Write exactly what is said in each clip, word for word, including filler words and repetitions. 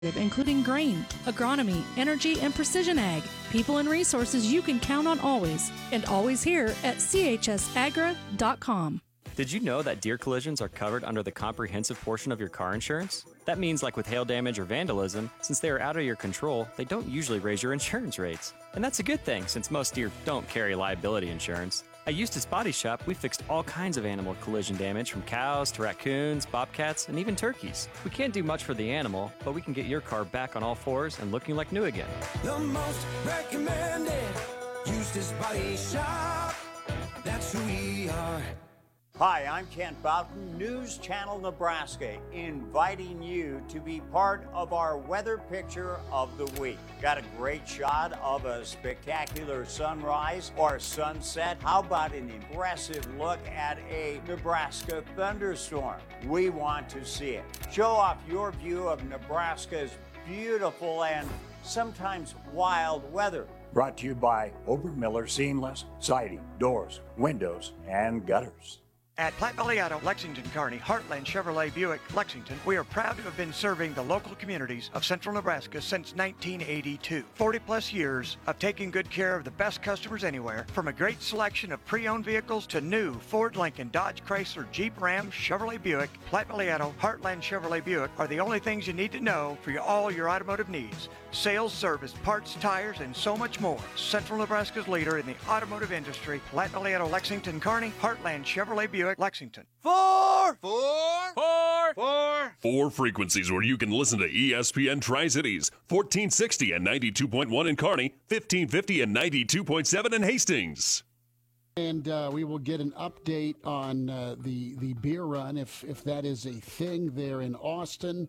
including grain, agronomy, energy, and precision ag. People and resources you can count on always, and always here at C H S agra dot com. Did you know that deer collisions are covered under the comprehensive portion of your car insurance? That means, like with hail damage or vandalism, since they are out of your control, they don't usually raise your insurance rates. And that's a good thing, since most deer don't carry liability insurance. At Eustace Body Shop, we fixed all kinds of animal collision damage, from cows to raccoons, bobcats, and even turkeys. We can't do much for the animal, but we can get your car back on all fours and looking like new again. The most recommended Eustace Body Shop. That's who we are. Hi, I'm Kent Boughton, News Channel Nebraska, inviting you to be part of our weather picture of the week. Got a great shot of a spectacular sunrise or sunset? How about an impressive look at a Nebraska thunderstorm? We want to see it. Show off your view of Nebraska's beautiful and sometimes wild weather. Brought to you by Obermiller Seamless Siding, Doors, Windows, and Gutters. At Platte Valley Auto, Lexington, Kearney, Heartland Chevrolet Buick, Lexington, we are proud to have been serving the local communities of central Nebraska since nineteen eighty-two. forty plus years of taking good care of the best customers anywhere, from a great selection of pre-owned vehicles to new Ford, Lincoln, Dodge, Chrysler, Jeep, Ram, Chevrolet Buick. Platte Valley Auto, Heartland Chevrolet Buick are the only things you need to know for your, all your automotive needs. Sales, service, parts, tires, and so much more. Central Nebraska's leader in the automotive industry, Platte Valley Auto, Lexington, Kearney, Heartland Chevrolet Buick, Lexington. Four, four, four, four, four frequencies where you can listen to E S P N Tri-Cities, fourteen sixty and ninety-two point one in Kearney, fifteen fifty and ninety-two point seven in Hastings. And uh, we will get an update on uh, the the beer run, if if that is a thing there in Austin.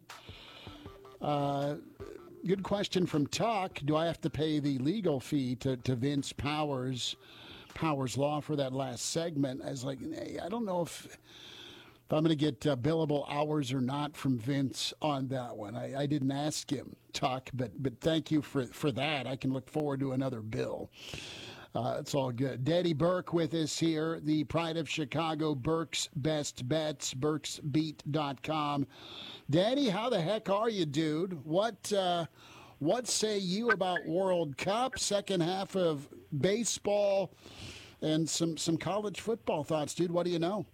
Uh, good question from Tuck. Do I have to pay the legal fee to, to Vince Powers? Powers Law for that last segment. I was like, hey, I don't know if if I'm going to get uh, billable hours or not from Vince on that one. I, I didn't ask him, Tuck, but but thank you for, for that. I can look forward to another bill. Uh, it's all good. Daddy Burke with us here, the pride of Chicago, Burke's Best Bets, burks beat dot com. Daddy, how the heck are you, dude? What uh, what say you about World Cup, second half of baseball, and some, some college football thoughts, dude? What do you know?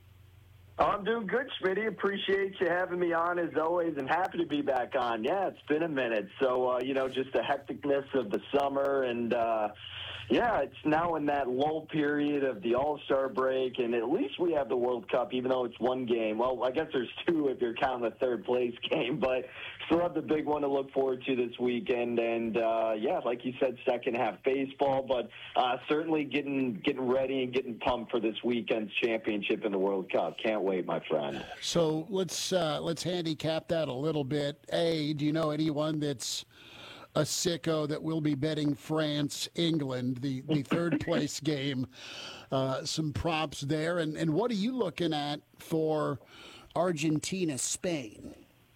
Oh, I'm doing good, Schmitty. Appreciate you having me on as always, and happy to be back on. Yeah, it's been a minute. So, uh, you know, just the hecticness of the summer, and, uh, yeah, it's now in that lull period of the All-Star break, and at least we have the World Cup, even though it's one game. Well, I guess there's two if you're counting the third-place game, but still have the big one to look forward to this weekend. And, uh, yeah, like you said, second-half baseball, but uh, certainly getting getting ready and getting pumped for this weekend's championship in the World Cup. Can't wait, my friend. So let's uh, let's handicap that a little bit. A, do you know anyone that's a sicko that will be betting France, England, the, the third place game? Uh, some props there. And, and what are you looking at for Argentina, Spain?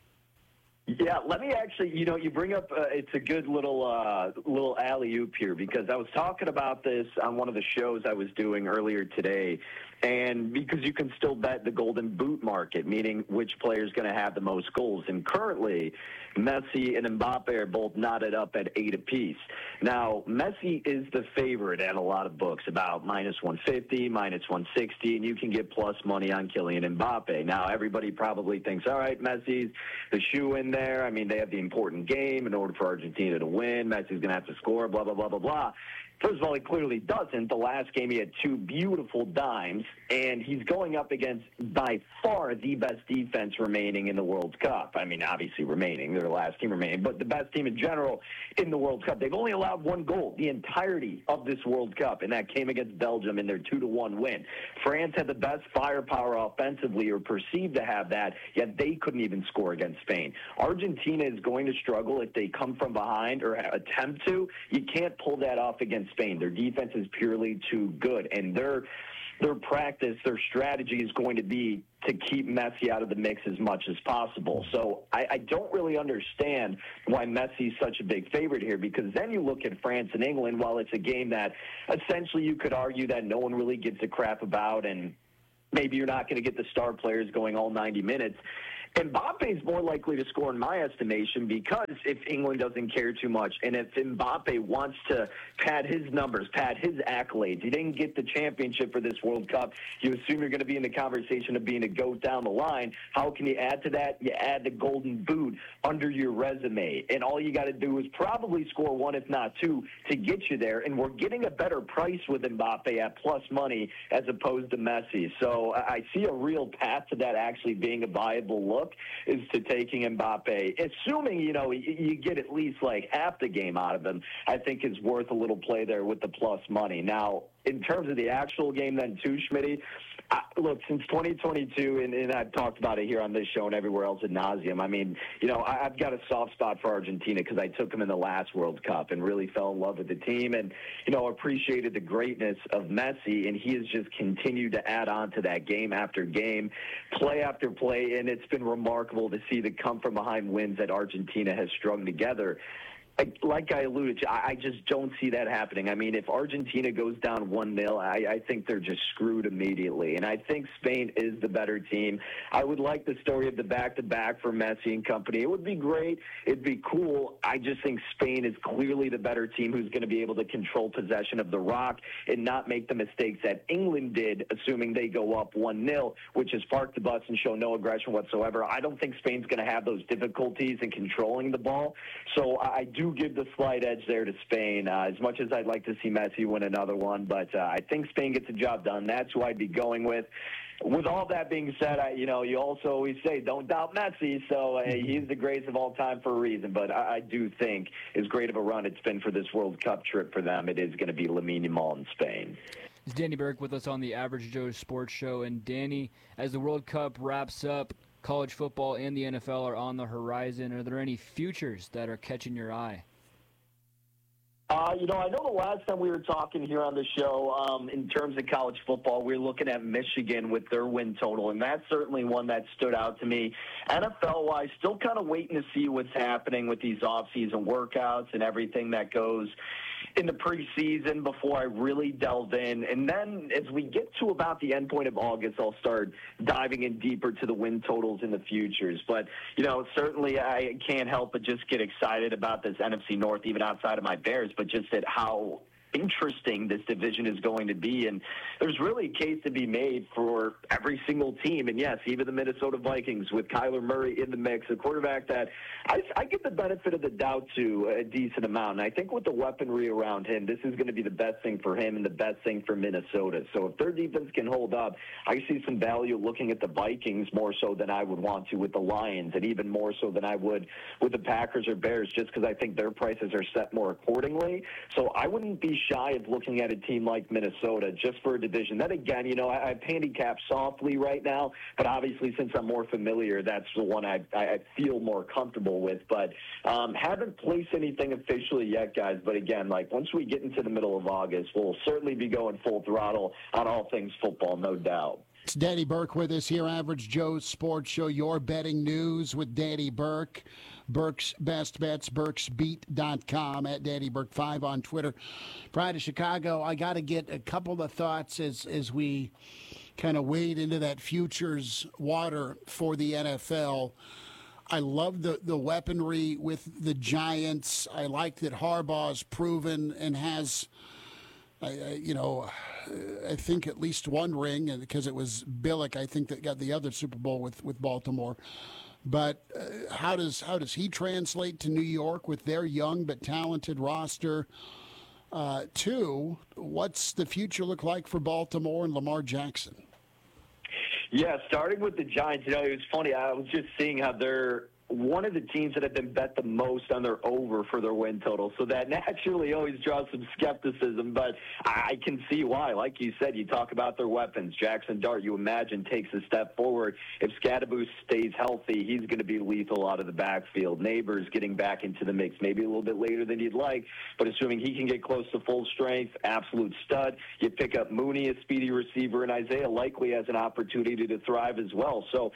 Yeah, let me actually, you know, you bring up, uh, it's a good little uh, little alley-oop here, because I was talking about this on one of the shows I was doing earlier today, and because you can still bet the golden boot market, meaning which player is going to have the most goals. And currently, Messi and Mbappe are both knotted up at eight apiece. Now, Messi is the favorite at a lot of books, about minus one fifty, minus one sixty, and you can get plus money on Kylian Mbappe. Now, everybody probably thinks, all right, Messi's the shoe in there. I mean, they have the important game in order for Argentina to win. Messi's going to have to score, blah, blah, blah, blah, blah. First of all, he clearly doesn't. The last game, he had two beautiful dimes, and he's going up against, by far, the best defense remaining in the World Cup. I mean, obviously remaining. They're the last team remaining, but the best team in general in the World Cup. They've only allowed one goal the entirety of this World Cup, and that came against Belgium in their two to one win. France had the best firepower offensively, or perceived to have that, yet they couldn't even score against Spain. Argentina is going to struggle if they come from behind or attempt to. You can't pull that off against Spain. Their defense is purely too good, and their their practice, their strategy is going to be to keep Messi out of the mix as much as possible. So I, I don't really understand why Messi's such a big favorite here, because then you look at France and England, while it's a game that essentially you could argue that no one really gives a crap about, and maybe you're not going to get the star players going all ninety minutes. Mbappe is more likely to score in my estimation because if England doesn't care too much and if Mbappe wants to pad his numbers, pad his accolades, he didn't get the championship for this World Cup. You assume you're going to be in the conversation of being a GOAT down the line. How can you add to that? You add the golden boot under your resume. And all you got to do is probably score one, if not two, to get you there. And we're getting a better price with Mbappe at plus money as opposed to Messi. So I see a real path to that actually being a viable look is to taking Mbappe. Assuming, you know, you get at least like half the game out of him, I think is worth a little play there with the plus money. Now, in terms of the actual game then too, Schmitty, I, look, since twenty twenty-two, and, and I've talked about it here on this show and everywhere else ad nauseum, I mean, you know, I, I've got a soft spot for Argentina because I took them in the last World Cup and really fell in love with the team and, you know, appreciated the greatness of Messi, and he has just continued to add on to that game after game, play after play, and it's been remarkable to see the come-from-behind wins that Argentina has strung together. Like I alluded to, I just don't see that happening. I mean, if Argentina goes down one nil, I, I think they're just screwed immediately. And I think Spain is the better team. I would like the story of the back-to-back for Messi and company. It would be great. It'd be cool. I just think Spain is clearly the better team who's going to be able to control possession of the rock and not make the mistakes that England did, assuming they go up one nil, which is park the bus and show no aggression whatsoever. I don't think Spain's going to have those difficulties in controlling the ball. So I do give the slight edge there to Spain, uh, as much as I'd like to see Messi win another one. But uh, I think Spain gets the job done. That's who I'd be going with. With all that being said, I, you know, you also always say don't doubt Messi. So uh, he's the greatest of all time for a reason. But I, I do think as great of a run it's been for this World Cup trip for them, it is going to be Lamine Yamal in Spain. It's Danny Burke with us on the Average Joe Sports Show. And Danny, as the World Cup wraps up, college football and the N F L are on the horizon. Are there any futures that are catching your eye? Uh, you know, I know the last time we were talking here on the show, um, in terms of college football, we were looking at Michigan with their win total, and that's certainly one that stood out to me. N F L-wise, still kind of waiting to see what's happening with these off-season workouts and everything that goes in the preseason before I really delve in. And then as we get to about the end point of August, I'll start diving in deeper to the win totals and the futures. But, you know, certainly I can't help but just get excited about this N F C North, even outside of my Bears, but just at how interesting this division is going to be. And there's really a case to be made for every single team. And yes, even the Minnesota Vikings with Kyler Murray in the mix, a quarterback that I, I give the benefit of the doubt to a decent amount. And I think with the weaponry around him, this is going to be the best thing for him and the best thing for Minnesota. So if their defense can hold up, I see some value looking at the Vikings more so than I would want to with the Lions, and even more so than I would with the Packers or Bears, just because I think their prices are set more accordingly. So I wouldn't be shy of looking at a team like Minnesota just for a division. Then again, you know, I, I've handicapped softly right now, but obviously since I'm more familiar, that's the one I, I feel more comfortable with. But um, haven't placed anything officially yet, guys. But again, like once we get into the middle of August, we'll certainly be going full throttle on all things football, no doubt. It's Danny Burke with us here, Average Joe's Sports Show, your betting news with Danny Burke. Burke's Best Bets, burks beat dot com, at Danny Burke five on Twitter. Prior to Chicago, I got to get a couple of thoughts as, as we kind of wade into that futures water for the N F L. I love the, the weaponry with the Giants. I like that Harbaugh's proven and has, I, I, you know, I think at least one ring, because it was Billick, I think, that got the other Super Bowl with, with Baltimore. But uh, how does how does he translate to New York with their young but talented roster? Uh, two, what's the future look like for Baltimore and Lamar Jackson? Yeah, starting with the Giants, you know, it was funny. I was just seeing how they're one of the teams that have been bet the most on their over for their win total. So that naturally always draws some skepticism, but I can see why. Like you said, you talk about their weapons. Jackson Dart, you imagine, takes a step forward. If Scadaboo stays healthy, he's going to be lethal out of the backfield. Neighbors getting back into the mix, maybe a little bit later than you'd like, but assuming he can get close to full strength, absolute stud. You pick up Mooney, a speedy receiver, and Isaiah likely has an opportunity to thrive as well. So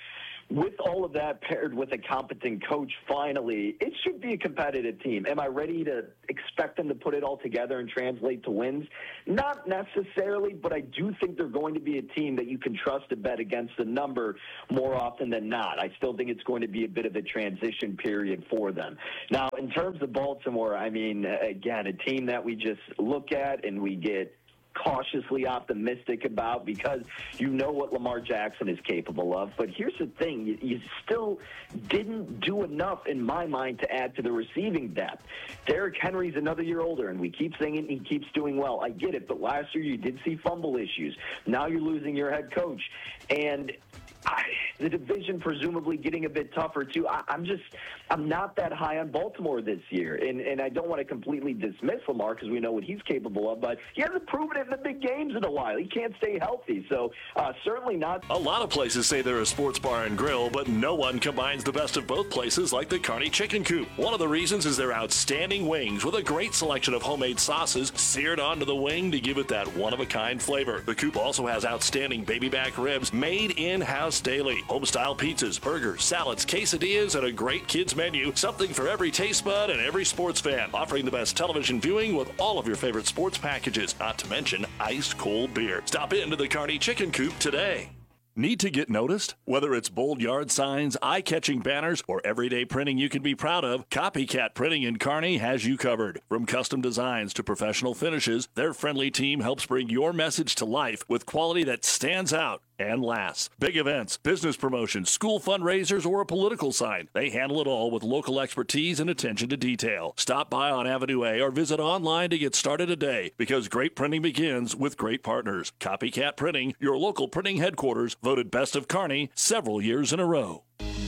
with all of that paired with a competent coach, finally, it should be a competitive team. Am I ready to expect them to put it all together and translate to wins? Not necessarily, but I do think they're going to be a team that you can trust to bet against the number more often than not. I still think it's going to be a bit of a transition period for them. Now, in terms of Baltimore, I mean, again, a team that we just look at and we get cautiously optimistic about because you know what Lamar Jackson is capable of. But here's the thing. You, you still didn't do enough, in my mind, to add to the receiving depth. Derrick Henry's another year older, and we keep saying it, he keeps doing well. I get it, but last year you did see fumble issues. Now you're losing your head coach. And I, the division presumably getting a bit tougher, too. I, I'm just – I'm not that high on Baltimore this year. And, and I don't want to completely dismiss Lamar because we know what he's capable of, but he hasn't proven it in the big games in a while. He can't stay healthy, so uh, certainly not. A lot of places say they're a sports bar and grill, but no one combines the best of both places like the Kearney Chicken Coop. One of the reasons is their outstanding wings with a great selection of homemade sauces seared onto the wing to give it that one-of-a-kind flavor. The Coop also has outstanding baby back ribs made in-house daily, home-style pizzas, burgers, salads, quesadillas, and a great kids menu. Something for every taste bud and every sports fan. Offering the best television viewing with all of your favorite sports packages, not to mention ice cold beer. Stop into the Kearney Chicken Coop today. Need to get noticed? Whether it's bold yard signs, eye-catching banners, or everyday printing you can be proud of, Copycat Printing in Kearney has you covered. From custom designs to professional finishes, their friendly team helps bring your message to life with quality that stands out and lasts. Big events, business promotions, school fundraisers, or a political sign. They handle it all with local expertise and attention to detail. Stop by on Avenue A or visit online to get started today because great printing begins with great partners. Copycat Printing, your local printing headquarters, voted Best of Kearney several years in a row.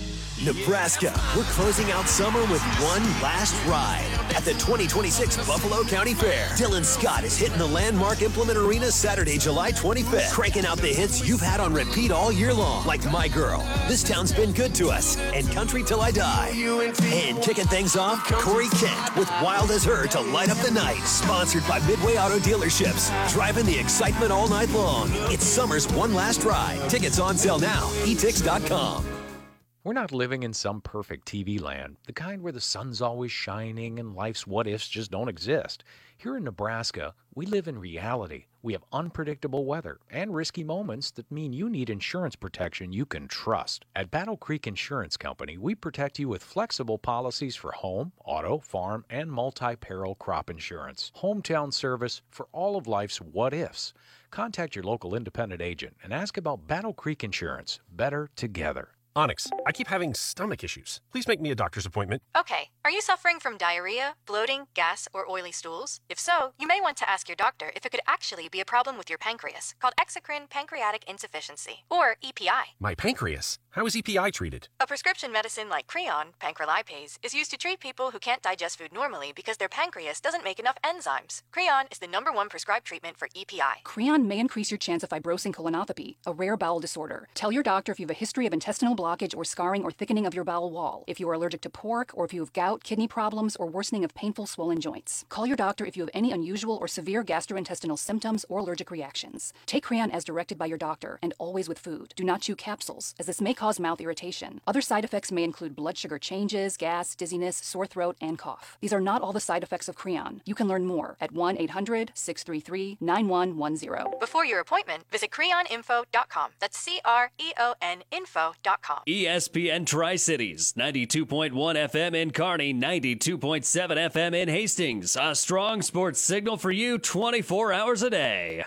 Nebraska, we're closing out summer with one last ride at the twenty twenty-six Buffalo County Fair. Dylan Scott is hitting the landmark Implement Arena Saturday, July twenty-fifth, cranking out the hits you've had on repeat all year long, like My Girl, This Town's Been Good to Us, and Country Till I Die. And kicking things off, Corey Kent with Wild as Her to light up the night, sponsored by Midway Auto Dealerships, driving the excitement all night long. It's summer's one last ride. Tickets on sale now, e tix dot com. We're not living in some perfect T V land, the kind where the sun's always shining and life's what-ifs just don't exist. Here in Nebraska, we live in reality. We have unpredictable weather and risky moments that mean you need insurance protection you can trust. At Battle Creek Insurance Company, we protect you with flexible policies for home, auto, farm, and multi-peril crop insurance. Hometown service for all of life's what-ifs. Contact your local independent agent and ask about Battle Creek Insurance. Better together. Onyx, I keep having stomach issues. Please make me a doctor's appointment. Okay. Are you suffering from diarrhea, bloating, gas, or oily stools? If so, you may want to ask your doctor if it could actually be a problem with your pancreas, called exocrine pancreatic insufficiency, or E P I. My pancreas? How is E P I treated? A prescription medicine like Creon, pancrelipase, is used to treat people who can't digest food normally because their pancreas doesn't make enough enzymes. Creon is the number one prescribed treatment for E P I. Creon may increase your chance of fibrosing colonopathy, a rare bowel disorder. Tell your doctor if you have a history of intestinal blockage or scarring or thickening of your bowel wall, if you are allergic to pork, or if you have gout, kidney problems, or worsening of painful swollen joints. Call your doctor if you have any unusual or severe gastrointestinal symptoms or allergic reactions. Take Creon as directed by your doctor, and always with food. Do not chew capsules, as this may cause mouth irritation. Other side effects may include blood sugar changes, gas, dizziness, sore throat, and cough. These are not all the side effects of Creon. You can learn more at one eight hundred, six three three, nine one one zero. Before your appointment, visit creon info dot com. That's C R E O N info dot com. E S P N Tri-Cities, ninety-two point one F M in Kearney, ninety-two point seven F M in Hastings. A strong sports signal for you twenty-four hours a day.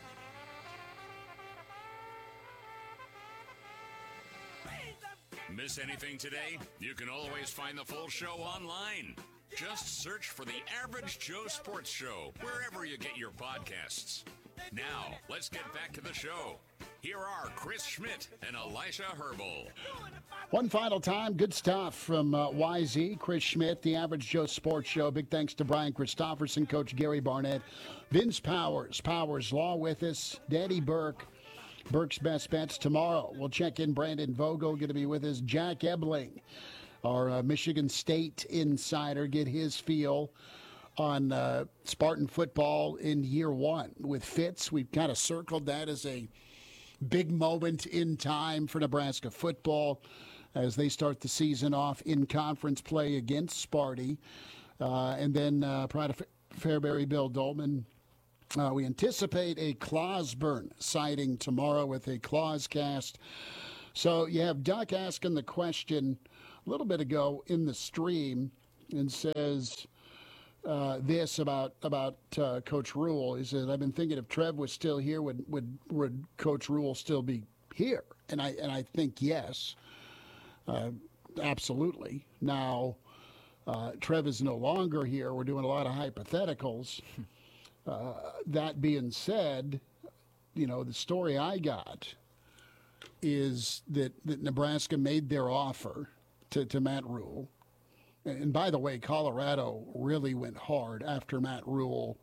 Miss anything today? You can always find the full show online. Just search for the Average Joe Sports Show wherever you get your podcasts. Now, let's get back to the show. Here are Chris Schmidt and Elisha Herbal. One final time, good stuff from uh, Y Z, Chris Schmidt, the Average Joe Sports Show. Big thanks to Brian Christopherson, Coach Gary Barnett, Vince Powers, Powers Law with us, Daddy Burke, Burke's Best Bets. Tomorrow, we'll check in Brandon Vogel, going to be with us, Jack Ebling, our uh, Michigan State insider, get his feel on uh, Spartan football in year one. With Fitz, we've kind of circled that as a big moment in time for Nebraska football as they start the season off in conference play against Sparty. Uh, and then uh, Pride of Fairbury, Bill Dolman. Uh, we anticipate a Clausburn sighting tomorrow with a Clauscast. So you have Duck asking the question a little bit ago in the stream and says uh, this about about uh, Coach Rule. He said, "I've been thinking if Trev was still here, would would would Coach Rule still be here?" And I and I think yes, uh, absolutely. Now, uh, Trev is no longer here. We're doing a lot of hypotheticals. Uh, that being said, you know, the story I got is that, that Nebraska made their offer to, to Matt Rule. And by the way, Colorado really went hard after Matt Rule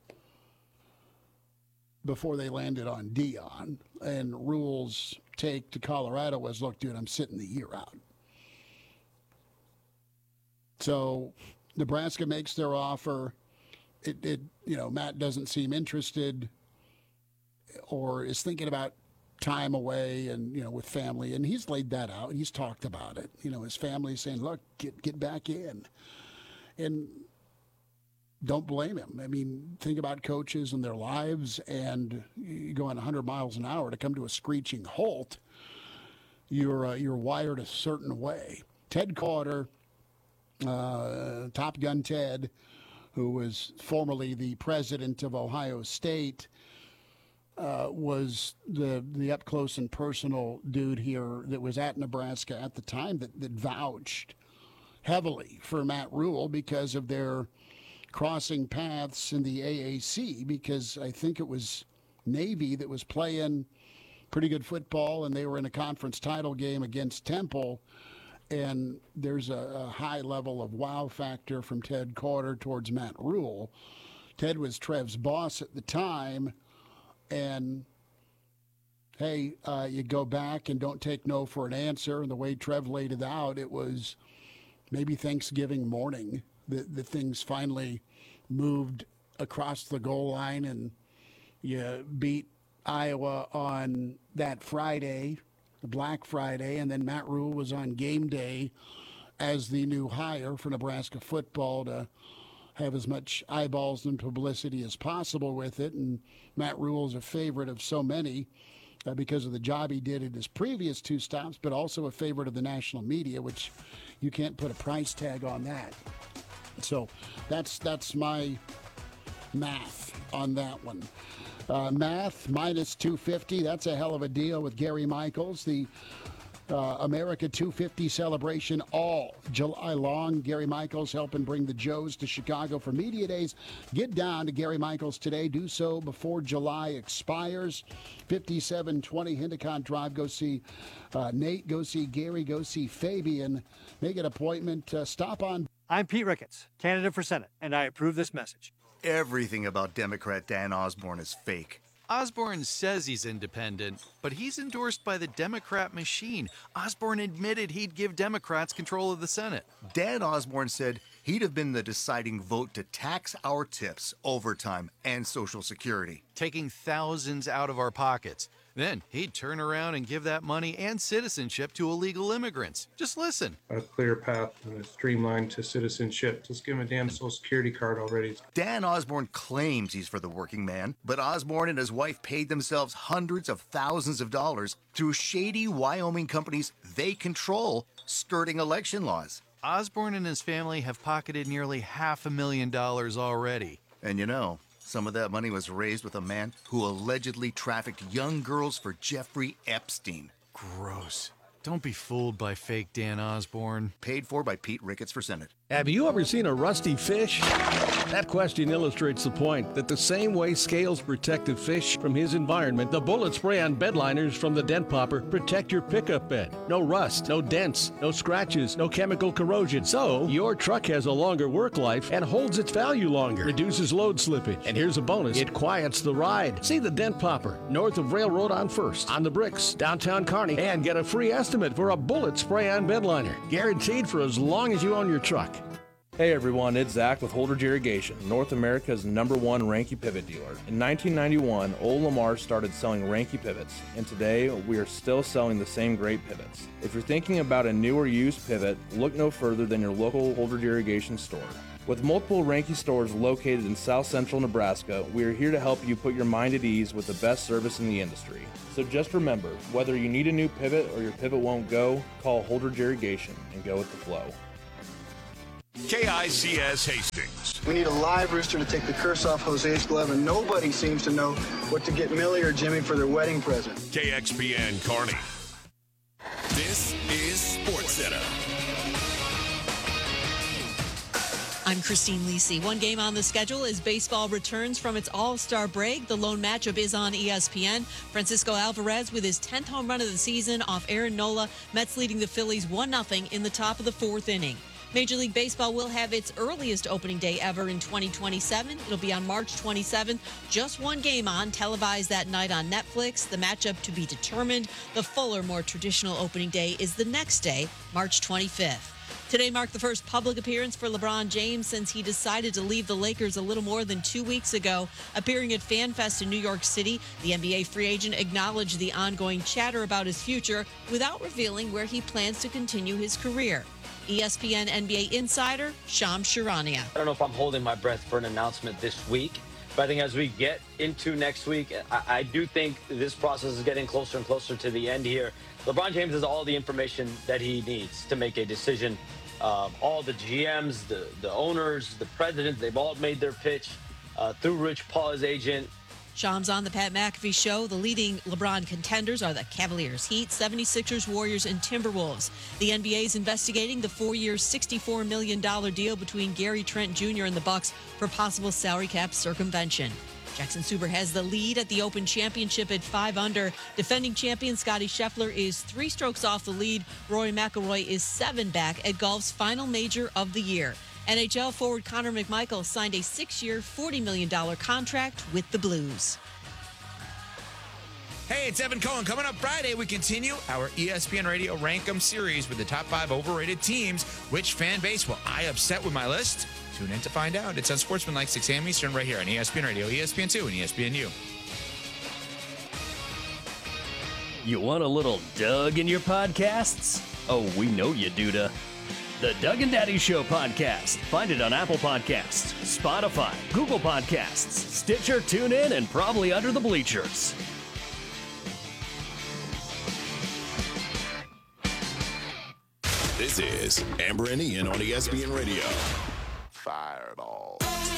before they landed on Dion. And Rule's take to Colorado was, look, dude, I'm sitting the year out. So Nebraska makes their offer. It, it, you know, Matt doesn't seem interested or is thinking about time away and, you know, with family. And he's laid that out. He's talked about it. You know, his family's saying, look, get get back in. And don't blame him. I mean, think about coaches and their lives, and you go on one hundred miles an hour to come to a screeching halt. You're, uh, you're wired a certain way. Ted Carter, uh, Top Gun Ted, who was formerly the president of Ohio State, uh, was the the up close and personal dude here that was at Nebraska at the time that, that vouched heavily for Matt Rule because of their crossing paths in the A A C, because I think it was Navy that was playing pretty good football and they were in a conference title game against Temple. And there's a, a high level of wow factor from Ted Carter towards Matt Rule. Ted was Trev's boss at the time. And, hey, uh, you go back and don't take no for an answer. And the way Trev laid it out, it was maybe Thanksgiving morning that the things finally moved across the goal line and you beat Iowa on that Friday, the Black Friday, and then Matt Rule was on game day as the new hire for Nebraska football to have as much eyeballs and publicity as possible with it. And Matt Rule is a favorite of so many uh, because of the job he did at his previous two stops, but also a favorite of the national media, which you can't put a price tag on that. So that's that's my math on that one. Uh, math, minus two fifty. That's a hell of a deal with Gary Michaels. The uh, America two fifty celebration all July long. Gary Michaels helping bring the Joes to Chicago for Media Days. Get down to Gary Michaels today. Do so before July expires. fifty-seven twenty Hindicott Drive. Go see uh, Nate. Go see Gary. Go see Fabian. Make an appointment. Uh, stop on. I'm Pete Ricketts, candidate for Senate, and I approve this message. Everything about Democrat Dan Osborne is fake. Osborne says he's independent, but he's endorsed by the Democrat machine. Osborne admitted he'd give Democrats control of the Senate. Dan Osborne said he'd have been the deciding vote to tax our tips, overtime, and Social Security. Taking thousands out of our pockets. Then he'd turn around and give that money and citizenship to illegal immigrants. Just listen. A clear path and a streamline to citizenship. Just give him a damn Social Security card already. Dan Osborne claims he's for the working man, but Osborne and his wife paid themselves hundreds of thousands of dollars through shady Wyoming companies they control, skirting election laws. Osborne and his family have pocketed nearly half a million dollars already. And you know, some of that money was raised with a man who allegedly trafficked young girls for Jeffrey Epstein. Gross. Don't be fooled by fake Dan Osborne. Paid for by Pete Ricketts for Senate. Have you ever seen a rusty fish? That question illustrates the point that the same way Scales protected fish from his environment, the bullet spray-on bed liners from the Dent Popper protect your pickup bed. No rust, no dents, no scratches, no chemical corrosion. So your truck has a longer work life and holds its value longer, reduces load slippage. And here's a bonus, it quiets the ride. See the Dent Popper, north of Railroad on First, on the Bricks, downtown Kearney, and get a free estimate for a bullet spray-on bed liner. Guaranteed for as long as you own your truck. Hey everyone, it's Zach with Holdridge Irrigation, North America's number one Ranky pivot dealer. In nineteen ninety-one, Old Lamar started selling Ranky pivots, and today we are still selling the same great pivots. If you're thinking about a new or used pivot, look no further than your local Holdridge Irrigation store. With multiple Ranky stores located in South Central Nebraska, we are here to help you put your mind at ease with the best service in the industry. So just remember, whether you need a new pivot or your pivot won't go, call Holdridge Irrigation and go with the flow. K I C S Hastings. We need a live rooster to take the curse off Jose's glove, and nobody seems to know what to get Millie or Jimmy for their wedding present. K X P N Kearney. This is SportsCenter. I'm Christine Lisi. One game on the schedule as baseball returns from its All-Star break. The lone matchup is on E S P N. Francisco Alvarez with his tenth home run of the season off Aaron Nola. Mets leading the Phillies one nothing in the top of the fourth inning. Major League Baseball will have its earliest opening day ever in twenty twenty-seven. It'll be on March twenty-seventh. Just one game on, televised that night on Netflix. The matchup to be determined. The fuller, more traditional opening day is the next day, March twenty-fifth. Today marked the first public appearance for LeBron James since he decided to leave the Lakers a little more than two weeks ago. Appearing at FanFest in New York City, the N B A free agent acknowledged the ongoing chatter about his future without revealing where he plans to continue his career. E S P N N B A insider Shams Charania. I don't know if I'm holding my breath for an announcement this week, but I think as we get into next week, I, I do think this process is getting closer and closer to the end here. LeBron James has all the information that he needs to make a decision. Uh, all the G Ms, the, the owners, the president, they've all made their pitch uh, through Rich Paul, his agent. Shams on the Pat McAfee Show. The leading LeBron contenders are the Cavaliers, Heat, seventy-sixers, Warriors, and Timberwolves. The N B A is investigating the four-year, sixty-four million dollars deal between Gary Trent Junior and the Bucks for possible salary cap circumvention. Jackson Suber has the lead at the Open Championship at five under. Defending champion Scottie Scheffler is three strokes off the lead. Rory McIlroy is seven back at golf's final major of the year. N H L forward Connor McMichael signed a six-year, forty million dollars contract with the Blues. Hey, it's Evan Cohen. Coming up Friday, we continue our E S P N Radio Rank 'em series with the top five overrated teams. Which fan base will I upset with my list? Tune in to find out. It's on Sportsmanlike, six a.m. Eastern, right here on E S P N Radio, E S P N two, and E S P N U. You want a little Doug in your podcasts? Oh, we know you do, da. The Doug and Daddy Show podcast. Find it on Apple Podcasts, Spotify, Google Podcasts, Stitcher, TuneIn, and probably under the bleachers. This is Amber and Ian on E S P N Radio. Fireball.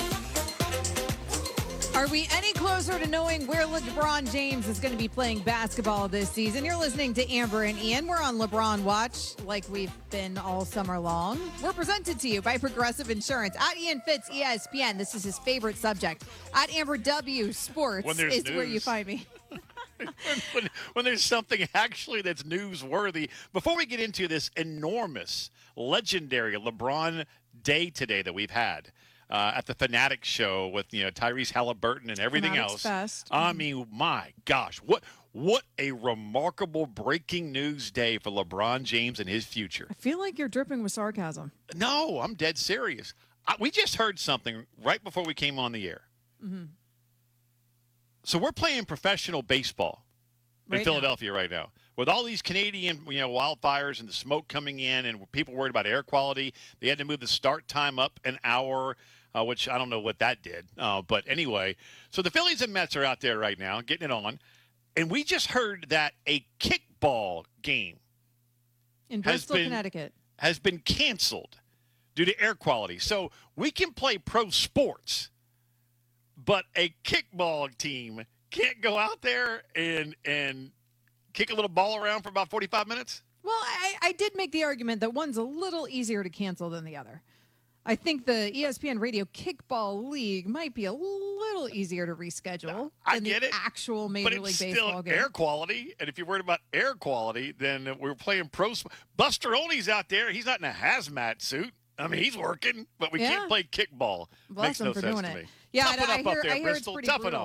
Are we any closer to knowing where LeBron James is going to be playing basketball this season? You're listening to Amber and Ian. We're on LeBron Watch like we've been all summer long. We're presented to you by Progressive Insurance. At Ian Fitz, E S P N. This is his favorite subject. At Amber W. Sports is news. where you find me. when, when, when there's something actually that's newsworthy. Before we get into this enormous, legendary LeBron Day today that we've had, Uh, at the Fanatics show with, you know, Tyrese Halliburton and everything Fanatics else. Fest. I mean, my gosh, what what a remarkable breaking news day for LeBron James and his future. I feel like you're dripping with sarcasm. No, I'm dead serious. I, we just heard something right before we came on the air. Mm-hmm. So we're playing professional baseball in Right Philadelphia now. right now. With all these Canadian, you know, wildfires and the smoke coming in and people worried about air quality, they had to move the start time up an hour. Uh, which I don't know what that did. Uh, but anyway, so the Phillies and Mets are out there right now getting it on. And we just heard that a kickball game In has Bristol, been, Connecticut. has been canceled due to air quality. So we can play pro sports, but a kickball team can't go out there and and kick a little ball around for about forty-five minutes? Well, I, I did make the argument that one's a little easier to cancel than the other. I think the E S P N Radio Kickball League might be a little easier to reschedule I than get the it, actual Major but League it's Baseball still game. air quality. And if you're worried about air quality, then we're playing pro. Sp- Buster Olney's out there. He's not in a hazmat suit. I mean, he's working, but we Yeah. can't play kickball. Bless Makes him no for sense doing to it. me. Yeah, Toughen I, I up hear, up there, I hear Bristol. it's pretty Toughen brutal. up.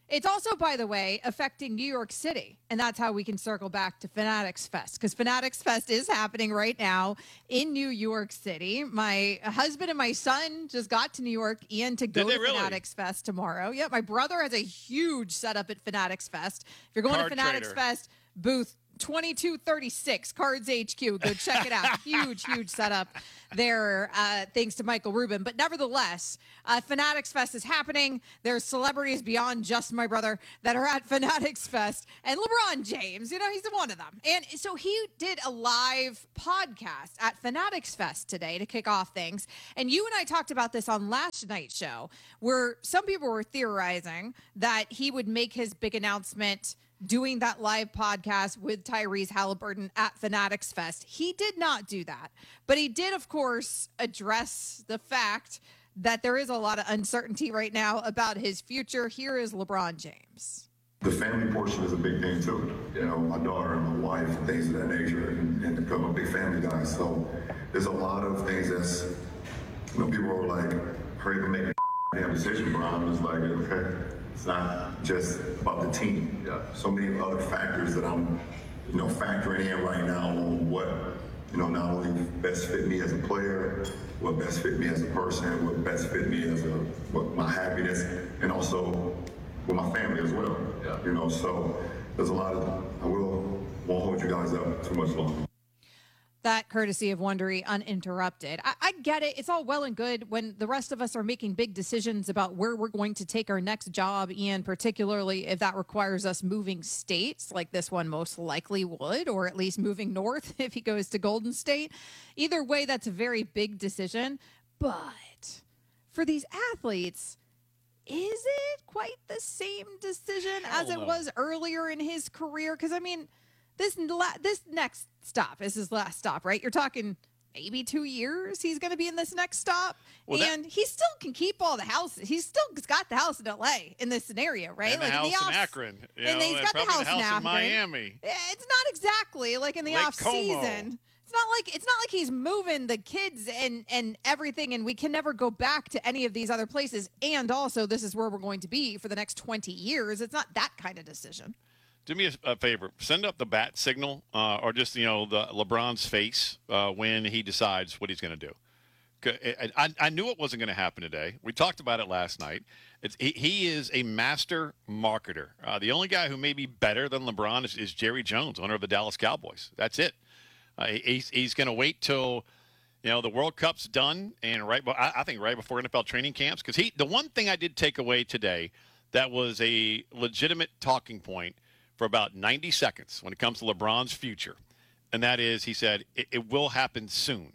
It's also, by the way, affecting New York City. And that's how we can circle back to Fanatics Fest, because Fanatics Fest is happening right now in New York City. My husband and my son just got to New York, Ian, to go Did they to really? Fanatics Fest tomorrow. Yeah, my brother has a huge setup at Fanatics Fest. If you're going Card to Fanatics trader. Fest, booth twenty-two thirty-six, Cards H Q. Go check it out. Huge, huge setup there, uh, thanks to Michael Rubin. But nevertheless, uh, Fanatics Fest is happening. There's celebrities beyond just my brother that are at Fanatics Fest. And LeBron James, you know, he's one of them. And so he did a live podcast at Fanatics Fest today to kick off things. And you and I talked about this on last night's show, where some people were theorizing that he would make his big announcement doing that live podcast with Tyrese Halliburton at Fanatics Fest. He did not do that, but he did, of course, address the fact that there is a lot of uncertainty right now about his future. Here is LeBron James. The family portion is a big thing too. You know, my daughter and my wife and things of that nature, and, and become a big family guy. So there's a lot of things that's, you know, people are like, hurry up and make a damn decision, bro. I'm just like, okay. It's not just about the team. Yeah. So many other factors that I'm, you know, factoring in right now on what, you know, not only best fit me as a player, what best fit me as a person, what best fit me as a, what my happiness, and also with my family as well. Yeah. You know, so there's a lot of, I will, won't hold you guys up too much longer. That courtesy of Wondery Uninterrupted. I, I get it. It's all well and good when the rest of us are making big decisions about where we're going to take our next job, Ian, particularly if that requires us moving states like this one most likely would, or at least moving north if he goes to Golden State. Either way, that's a very big decision. But for these athletes, is it quite the same decision Hell as it no. was earlier in his career? Because, I mean, This la- this next stop is his last stop, right? You're talking maybe two years he's going to be in this next stop. Well, that- and he still can keep all the houses. He's still got the house in L A in this scenario, right? And the like house in, the in off- Akron. You and know, he's and got the probably house, the house in in Akron. Miami. It's not exactly like in the Lake off Como. season. It's not like it's not like he's moving the kids and and everything, and we can never go back to any of these other places. And also, this is where we're going to be for the next twenty years. It's not that kind of decision. Do me a, a favor. Send up the bat signal, uh, or just you know the LeBron's face uh, when he decides what he's going to do. 'Cause I, I, I knew it wasn't going to happen today. We talked about it last night. It's, he, he is a master marketer. Uh, the only guy who may be better than LeBron is, is Jerry Jones, owner of the Dallas Cowboys. That's it. Uh, he's he's going to wait till you know the World Cup's done, and right. I, I think right before N F L training camps, because he the one thing I did take away today that was a legitimate talking point for about ninety seconds when it comes to LeBron's future. And that is, he said, it, it will happen soon.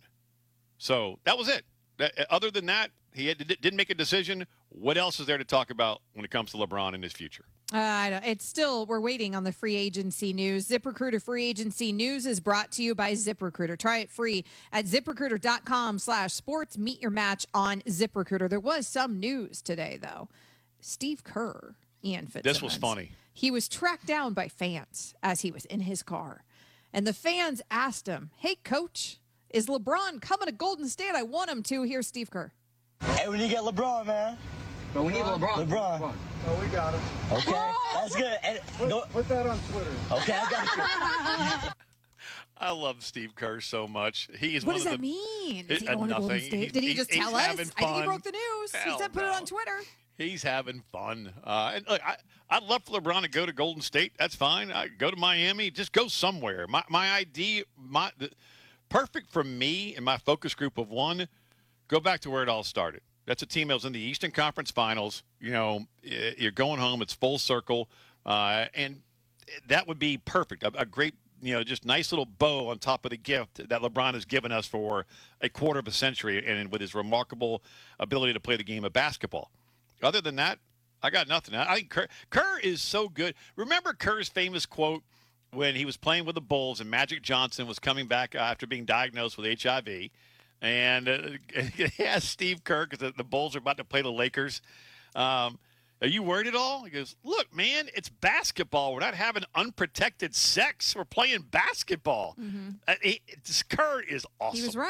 So that was it. That, other than that, he had, didn't make a decision. What else is there to talk about when it comes to LeBron and his future? Uh, I don't, it's still, we're waiting on the free agency news. ZipRecruiter free agency news is brought to you by ZipRecruiter. Try it free at ZipRecruiter.com slash sports. Meet your match on ZipRecruiter. There was some news today, though. Steve Kerr, Ian Fitzsimmons. This was funny. He was tracked down by fans as he was in his car. And the fans asked him, hey, coach, is LeBron coming to Golden State? I want him to. Here's Steve Kerr. Hey, we need to get LeBron, man. But we need LeBron. LeBron. Oh, we got him. Okay, that's good. And, put, no, put that on Twitter. Okay, I got it. I love Steve Kerr so much. He is What one does of that the, mean? It, Is he uh, going to Golden nothing. State? He's- Did he he's- just he's tell us? having I think he fun. broke the news. Hell he said put no. it on Twitter. He's having fun. Uh, and look, I, I'd love for LeBron to go to Golden State. That's fine. I go to Miami. Just go somewhere. My my idea, my the, perfect for me and my focus group of one. Go back to where it all started. That's a team that was in the Eastern Conference Finals. You know, you're going home. It's full circle, uh, and that would be perfect. A, a great, you know, just nice little bow on top of the gift that LeBron has given us for a quarter of a century, and with his remarkable ability to play the game of basketball. Other than that, I got nothing. I think Kerr, Kerr is so good. Remember Kerr's famous quote when he was playing with the Bulls and Magic Johnson was coming back after being diagnosed with H I V, and uh, he asked Steve Kerr, because the, the Bulls are about to play the Lakers, um, are you worried at all? He goes, look, man, it's basketball. We're not having unprotected sex. We're playing basketball. Mm-hmm. Uh, he, this Kerr is awesome. He was right.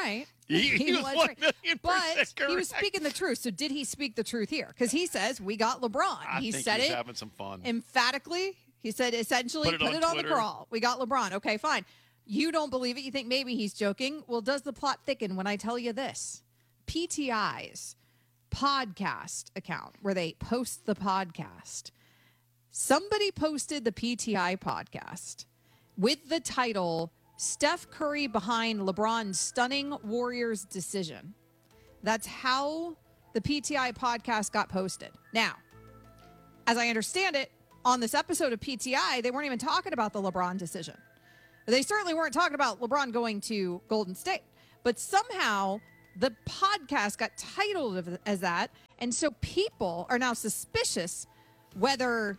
He, he was one million but percent correct. he was speaking the truth. So did he speak the truth here? Because he says we got LeBron. I he think said he was it having some fun. emphatically. He said essentially, Put put it it, on on, the Twitter. crawl. We got LeBron. Okay, fine. You don't believe it. You think maybe he's joking. Well, does the plot thicken when I tell you this? P T I's podcast account where they post the podcast. Somebody posted the P T I podcast with the title Steph Curry behind LeBron's stunning Warriors decision. That's how the P T I podcast got posted. Now, as I understand it, on this episode of P T I, they weren't even talking about the LeBron decision. They certainly weren't talking about LeBron going to Golden State. But somehow the podcast got titled as that. And so people are now suspicious whether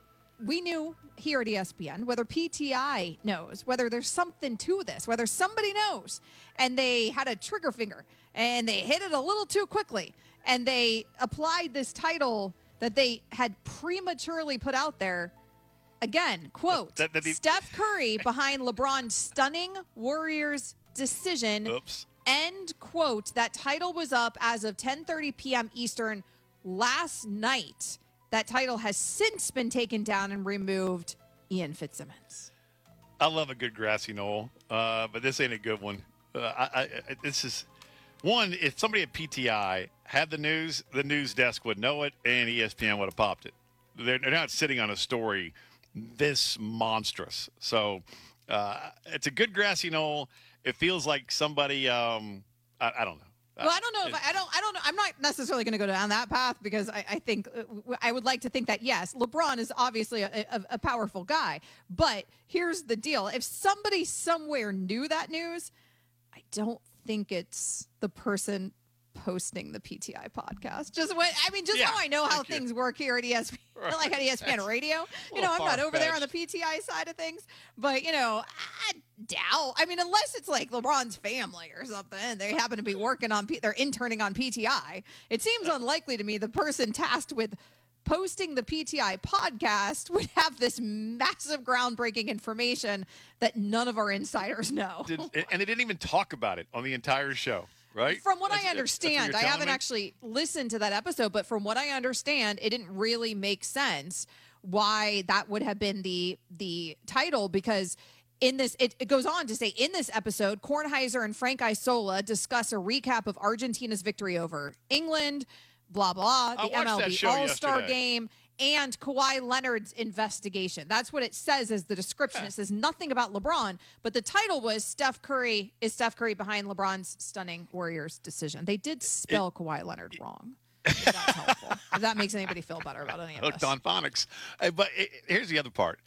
we knew here at E S P N, whether P T I knows, whether there's something to this, whether somebody knows. And they had a trigger finger and they hit it a little too quickly. And they applied this title that they had prematurely put out there. Again, quote, That- that the- Steph Curry behind LeBron's stunning Warriors decision. Oops. End quote. That title was up as of ten thirty p.m. Eastern last night. That title has since been taken down and removed. Ian Fitzsimmons. I love a good grassy knoll, uh, but this ain't a good one. Uh, I, I, I, this is one. If somebody at P T I had the news, the news desk would know it, and E S P N would have popped it. They're, they're not sitting on a story this monstrous. So uh, it's a good grassy knoll. It feels like somebody. Um, I, I don't know. Well, I don't know if I, I don't. I don't know. I'm not necessarily going to go down that path because I, I think uh, I would like to think that yes, LeBron is obviously a, a, a powerful guy. But here's the deal: if somebody somewhere knew that news, I don't think it's the person posting the P T I podcast. Just what I mean, just Yeah, how I know how thank you. things work here at E S P N, Right. like at E S P N That's Radio. a You know, I'm little not over there on the far-fetched. P T I side of things, but you know, I doubt. I mean, unless it's like LeBron's family or something, they happen to be working on, P- they're interning on P T I. It seems unlikely to me the person tasked with posting the P T I podcast would have this massive groundbreaking information that none of our insiders know. Did, and they didn't even talk about it on the entire show, right? From what That's- I that's- that's what understand, you're I telling haven't me? actually listened to that episode, but from what I understand, it didn't really make sense why that would have been the the title because in this it, it goes on to say in this episode, Kornheiser and Frank Isola discuss a recap of Argentina's victory over England, blah blah, I the watched M L that B show All-Star yesterday. game. And Kawhi Leonard's investigation. That's what it says as the description. It says nothing about LeBron, but the title was Steph Curry, is Steph Curry behind LeBron's stunning Warriors decision? They did spell Kawhi Leonard wrong. If that's helpful. If that makes anybody feel better about any of Hooked this. on phonics. Uh, But it, here's the other part.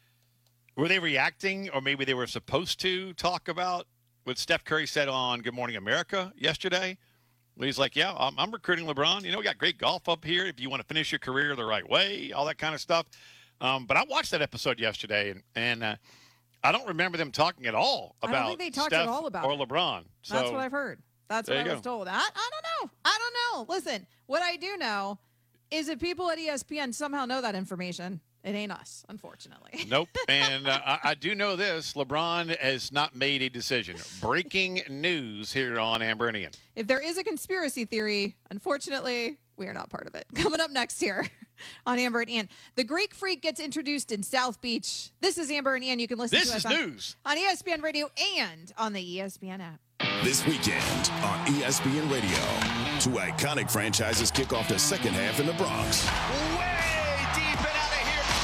Were they reacting, or maybe they were supposed to talk about what Steph Curry said on Good Morning America yesterday? Well, he's like, yeah, I'm, I'm recruiting LeBron. You know, we got great golf up here if you want to finish your career the right way, all that kind of stuff. Um, but I watched that episode yesterday, and, and uh, I don't remember them talking at all I about don't think they talked Steph at all about or it. LeBron. So, That's what I've heard. That's there what I you was go. told. I, I don't know. I don't know. Listen, what I do know is that people at E S P N somehow know that information. It ain't us, unfortunately. Nope. And uh, I, I do know this. LeBron has not made a decision. Breaking news here on Amber and Ian. If there is a conspiracy theory, unfortunately, we are not part of it. Coming up next here on Amber and Ian. The Greek Freak gets introduced in South Beach. This is Amber and Ian. You can listen This to us is on, news. on E S P N Radio and on the E S P N app. This weekend on E S P N Radio, two iconic franchises kick off the second half in the Bronx. Way deep and out of here,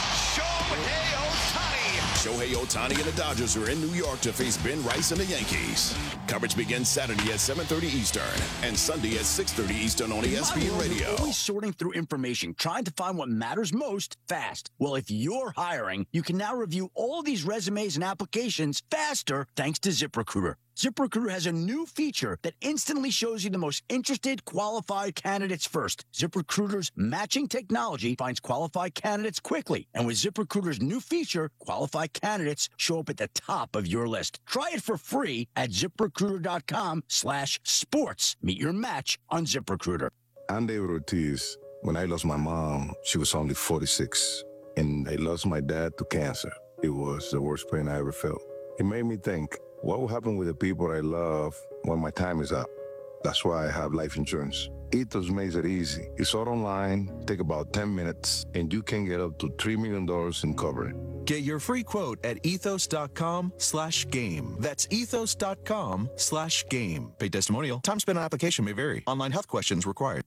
Shohei Ohtani. Shohei Ohtani and the Dodgers are in New York to face Ben Rice and the Yankees. Coverage begins Saturday at seven thirty Eastern and Sunday at six thirty Eastern on E S P N In my world, Radio. you're always sorting through information, trying to find what matters most fast. Well, if you're hiring, you can now review all these resumes and applications faster thanks to ZipRecruiter. ZipRecruiter has a new feature that instantly shows you the most interested, qualified candidates first. ZipRecruiter's matching technology finds qualified candidates quickly. And with ZipRecruiter's new feature, qualified candidates show up at the top of your list. Try it for free at ZipRecruiter.com slash sports. Meet your match on ZipRecruiter. I'm David Ortiz. When I lost my mom, she was only forty-six. And I lost my dad to cancer. It was the worst pain I ever felt. It made me think, What will happen with the people I love when my time is up? That's why I have life insurance. Ethos makes it easy. It's all online, take about ten minutes, and you can get up to three million dollars in coverage. Get your free quote at ethos.com slash game. That's ethos.com slash game. Paid testimonial. Time spent on application may vary. Online health questions required.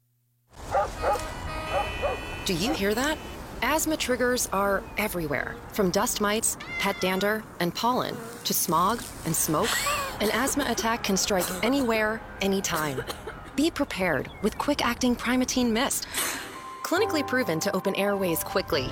Do you hear that? Asthma triggers are everywhere, from dust mites, pet dander, and pollen, to smog and smoke. An asthma attack can strike anywhere, anytime. Be prepared with quick-acting Primatene Mist. Clinically proven to open airways quickly.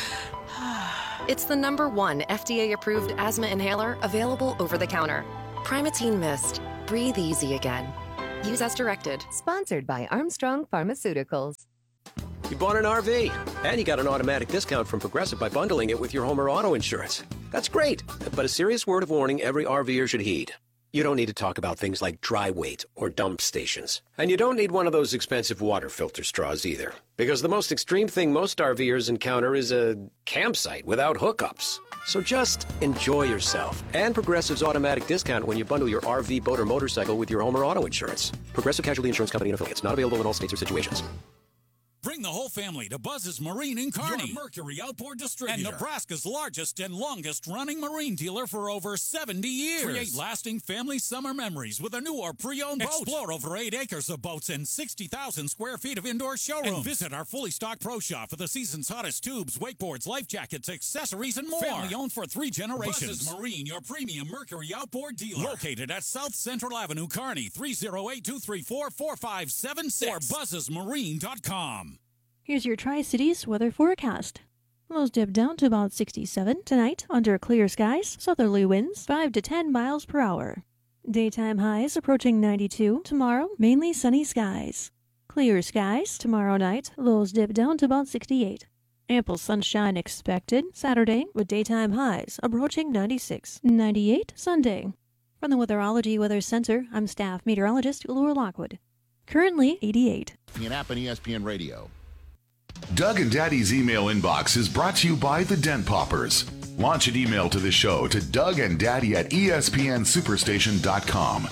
It's the number one F D A-approved asthma inhaler available over the counter. Primatene Mist. Breathe easy again. Use as directed. Sponsored by Armstrong Pharmaceuticals. You bought an R V, and you got an automatic discount from Progressive by bundling it with your home or auto insurance. That's great, but a serious word of warning every RVer should heed. You don't need to talk about things like dry weight or dump stations. And you don't need one of those expensive water filter straws either, because the most extreme thing most RVers encounter is a campsite without hookups. So just enjoy yourself and Progressive's automatic discount when you bundle your R V, boat, or motorcycle with your home or auto insurance. Progressive Casualty Insurance Company and affiliates. Not available in all states or situations. Bring the whole family to Buzz's Marine in Kearney, your Mercury outboard distributor, and Nebraska's largest and longest-running marine dealer for over seventy years. Create lasting family summer memories with a new or pre-owned boat. Explore over eight acres of boats and sixty thousand square feet of indoor showrooms. And visit our fully stocked pro shop for the season's hottest tubes, wakeboards, life jackets, accessories, and more. Family-owned for three generations. Buzz's Marine, your premium Mercury outboard dealer. Located at South Central Avenue, Kearney, three oh eight, two three four, four five seven six or buzzes marine dot com. Here's your Tri-Cities weather forecast. Lows dip down to about sixty-seven tonight under clear skies, southerly winds five to ten miles per hour. Daytime highs approaching ninety-two tomorrow, mainly sunny skies. Clear skies tomorrow night, lows dip down to about sixty-eight. Ample sunshine expected Saturday with daytime highs approaching ninety-six, ninety-eight Sunday. From the Weatherology Weather Center, I'm staff meteorologist Laura Lockwood. Currently eighty-eight. An app on E S P N Radio. Doug and Daddy's email inbox is brought to you by the Dent Poppers. Launch an email to the show to Doug and Daddy at E S P N superstation dot com.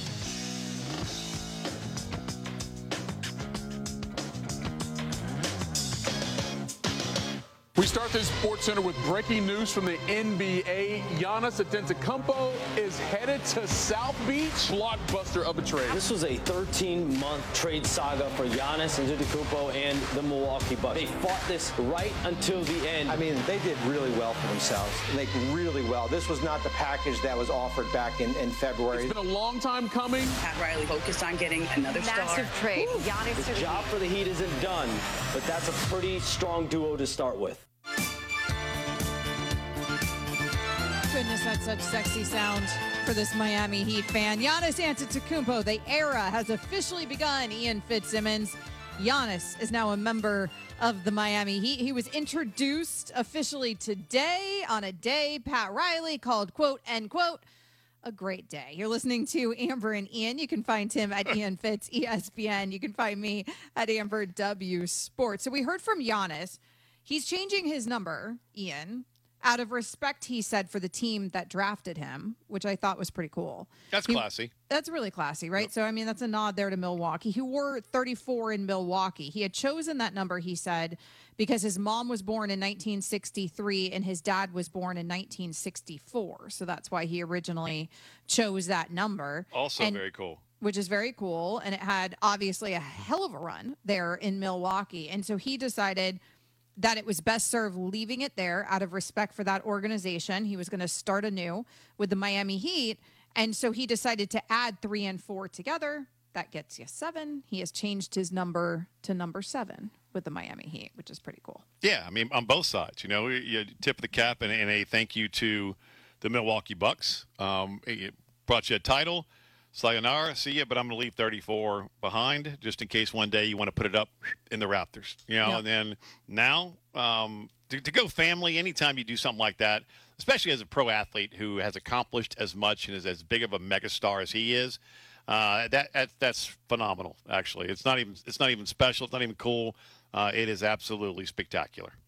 We start this Sports Center with breaking news from the N B A. Giannis Antetokounmpo is headed to South Beach. Blockbuster of a trade. This was a thirteen-month trade saga for Giannis Antetokounmpo and the Milwaukee Bucks. They fought this right until the end. I mean, they did really well for themselves. Like, really well. This was not the package that was offered back in, in February. It's been a long time coming. Pat Riley focused on getting another Massive star. trade. Giannis The job for the Heat isn't done, but that's a pretty strong duo to start with. Goodness, that's such sexy sound for this Miami Heat fan. Giannis Antetokounmpo, the era has officially begun. Ian Fitzsimmons. Giannis is now a member of the Miami Heat. He was introduced officially today on a day Pat Riley called, quote, end quote, a great day. You're listening to Amber and Ian. You can find him at Ian Fitz, E S P N. You can find me at Amber W Sports. So we heard from Giannis. He's changing his number, Ian, out of respect, he said, for the team that drafted him, which I thought was pretty cool. That's he, classy. That's really classy, right? Yep. So, I mean, that's a nod there to Milwaukee. He wore thirty-four in Milwaukee. He had chosen that number, he said, because his mom was born in nineteen sixty-three and his dad was born in nineteen sixty-four. So that's why he originally chose that number. Also and, very cool. Which is very cool. And it had obviously a hell of a run there in Milwaukee. And so he decided that it was best served leaving it there out of respect for that organization. He was going to start anew with the Miami Heat. And so he decided to add three and four together. That gets you seven. He has changed his number to number seven with the Miami Heat, which is pretty cool. Yeah, I mean, on both sides, you know, you tip of the cap and, and a thank you to the Milwaukee Bucks. Um, it brought you a title. Sayonara, see ya, but I'm going to leave thirty-four behind just in case one day you want to put it up in the Raptors. You know, yep. And then now um, to, to go family, anytime you do something like that, especially as a pro athlete who has accomplished as much and is as big of a megastar as he is, uh, that, that that's phenomenal. Actually, it's not even it's not even special. It's not even cool. Uh, it is absolutely spectacular.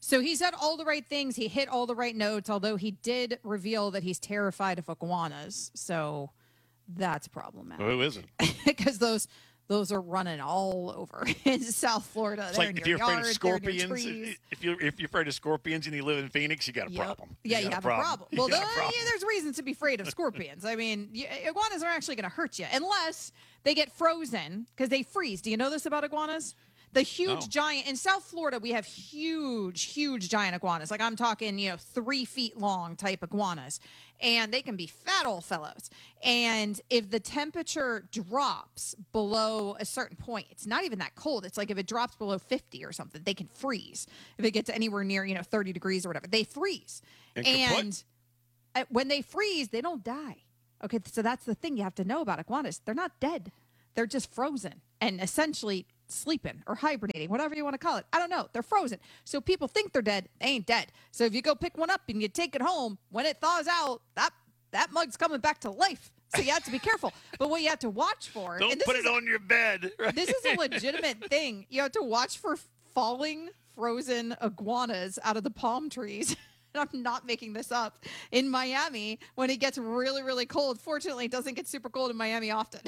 So he said all the right things. He hit all the right notes, although he did reveal that he's terrified of iguanas. So that's problematic. Well, who isn't? Because those those are running all over in South Florida. It's they're like in if your you're afraid yard, of they're in your scorpions, trees. if you're if you're afraid of scorpions and you live in Phoenix, you got a Yep. problem. Yeah, you, got have a problem. Well, You got a though, problem. yeah, there's reasons to be afraid of scorpions. I mean, y- iguanas are actually going to hurt you unless they get frozen because they freeze. Do you know this about iguanas? The huge No. giant in South Florida, we have huge, huge giant iguanas. Like I'm talking, you know, three feet long type iguanas, and they can be fat old fellows. And if the temperature drops below a certain point, it's not even that cold. It's like if it drops below fifty or something, they can freeze. If it gets anywhere near, you know, thirty degrees or whatever, they freeze. And kaput. And uh, when they freeze, they don't die. Okay, so that's the thing you have to know about iguanas. They're not dead. They're just frozen and essentially sleeping or hibernating, whatever you want to call it. I don't know. They're frozen. So people think they're dead. They ain't dead. So if you go pick one up and you take it home, when it thaws out, that that mug's coming back to life. So you have to be careful. But what you have to watch for, Don't and this put is it on your bed. Right? this is a legitimate thing. You have to watch for falling frozen iguanas out of the palm trees. And I'm not making this up. In Miami, when it gets really, really cold, fortunately, it doesn't get super cold in Miami often.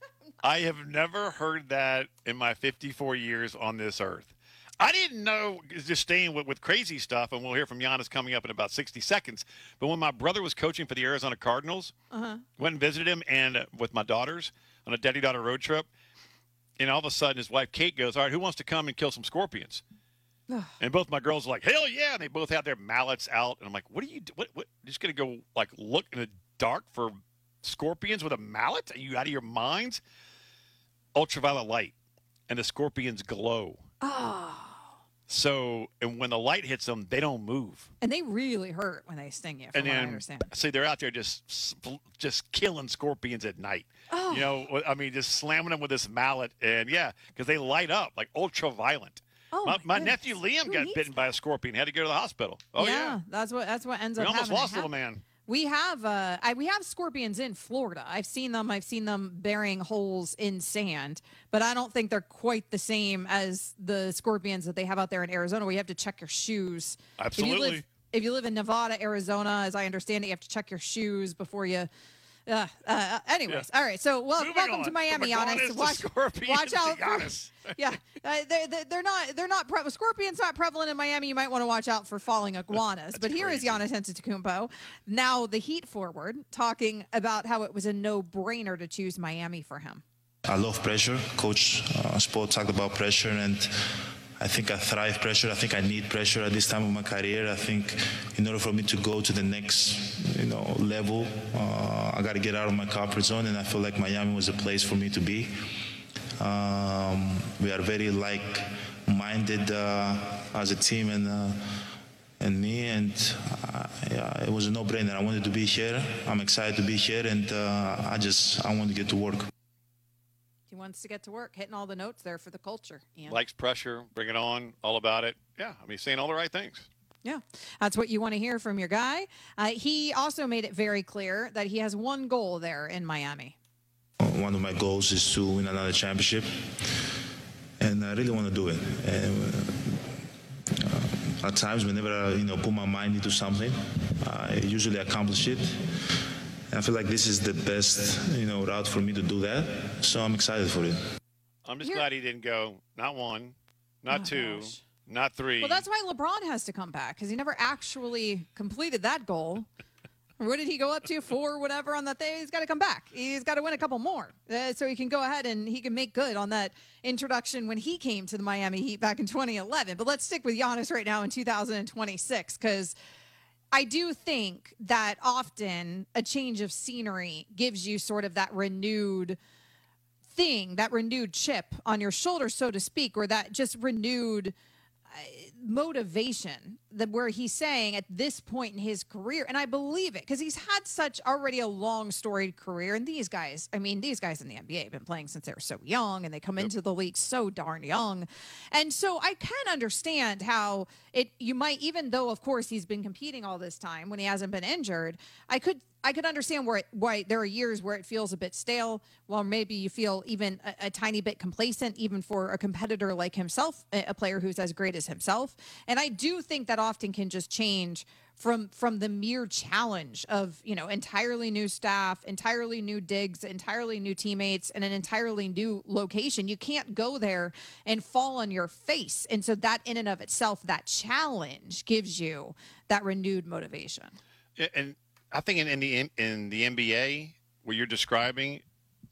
I have never heard that in my fifty-four years on this earth. I didn't know, just staying with, with crazy stuff, and we'll hear from Giannis coming up in about sixty seconds. But when my brother was coaching for the Arizona Cardinals, Uh-huh. went and visited him and uh, with my daughters on a daddy-daughter road trip, and all of a sudden his wife Kate goes, all right, who wants to come and kill some scorpions? And both my girls are like, hell yeah. And they both have their mallets out. And I'm like, what are you, do- what, what, you're just going to go like look in the dark for scorpions with a mallet? Are you out of your minds? Ultraviolet light. And the scorpions glow. Oh. So, and when the light hits them, they don't move. And they really hurt when they sting you, from And what I then, understand. see, they're out there just just killing scorpions at night. Oh. You know, I mean, just slamming them with this mallet. And yeah, because they light up like ultraviolet. Oh, my my my goodness. nephew Liam Who got needs bitten by a scorpion. Had to go to the hospital. Oh yeah, that's what that's what ends we up almost happening. lost little man. We have uh, I, we have scorpions in Florida. I've seen them. I've seen them burying holes in sand, but I don't think they're quite the same as the scorpions that they have out there in Arizona. Where you have to check your shoes. Absolutely. If you live, if you live in Nevada, Arizona, as I understand it, you have to check your shoes before you. Uh, uh, anyways, all right. So, well, Moving welcome on. to Miami, From Giannis. iguanas to Watch, scorpions watch to out for. Giannis. Yeah, uh, they're, they're they're not they're not pre- scorpions not prevalent in Miami. You might want to watch out for falling iguanas. But here is Giannis Antetokounmpo, now the Heat forward, talking about how it was a no-brainer to choose Miami for him. I love pressure. Coach uh, Spo talked about pressure, and I think I thrive pressure. I think I need pressure at this time of my career. I think in order for me to go to the next, you know, level, uh, I got to get out of my comfort zone, and I feel like Miami was a place for me to be. Um, we are very like-minded uh, as a team, and uh, and me, and uh, yeah, it was a no-brainer. I wanted to be here. I'm excited to be here, and uh, I just I want to get to work. He wants to get to work, hitting all the notes there for the culture. Ian. Likes pressure, bring it on, all about it. Yeah, I mean, saying all the right things. Yeah, that's what you want to hear from your guy. Uh, he also made it very clear that he has one goal there in Miami. One of my goals is to win another championship, and I really want to do it. And, uh, at times, whenever I, you know, put my mind into something, I usually accomplish it. And I feel like this is the best, you know, route for me to do that. So I'm excited for it. I'm just glad he didn't go not one, not Oh, two, gosh. not three. Well, that's why LeBron has to come back, because he never actually completed that goal. What did he go up to? Four, whatever, on that day? He's got to come back. He's got to win a couple more. Uh, so he can go ahead and he can make good on that introduction when he came to the Miami Heat back in twenty eleven. But let's stick with Giannis right now in two thousand twenty-six, because I do think that often a change of scenery gives you sort of that renewed thing, that renewed chip on your shoulder, so to speak, or that just renewed uh, motivation the, where he's saying at this point in his career, and I believe it because he's had such already a long storied career. And these guys, I mean, these guys in the N B A have been playing since they were so young, and they come yep. into the league so darn young. And so I can understand how it, you might, even though of course he's been competing all this time when he hasn't been injured, I could I could understand where it, why there are years where it feels a bit stale, while maybe you feel even a, a tiny bit complacent, even for a competitor like himself, a player who's as great as himself. And I do think that often can just change from from the mere challenge of, you know, entirely new staff, entirely new digs, entirely new teammates, and an entirely new location. You can't go there and fall on your face. And so that in and of itself, that challenge gives you that renewed motivation. And I think in, in the in the N B A, what you're describing